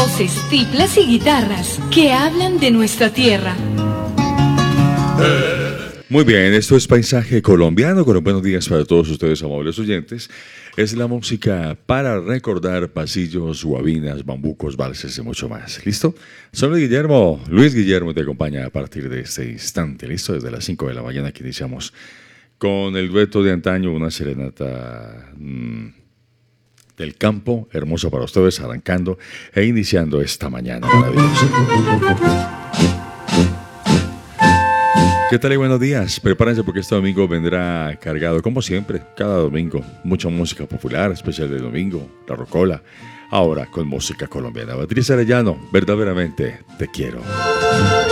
Voces, tiplas y guitarras que hablan de nuestra tierra. Muy bien, esto es Paisaje Colombiano, con los buenos días para todos ustedes, amables oyentes. Es la música para recordar pasillos, guabinas, bambucos, valses y mucho más. ¿Listo? Soy Luis Guillermo te acompaña a partir de este instante. ¿Listo? Desde las 5 de la mañana que iniciamos con el dueto de antaño, una serenata del campo, hermosa para ustedes, arrancando e iniciando esta mañana maravillosa. ¿Qué tal y buenos días? Prepárense porque este domingo vendrá cargado, como siempre, cada domingo. Mucha música popular, especial de domingo, la rocola. Ahora con música colombiana. Beatriz Arellano, verdaderamente te quiero.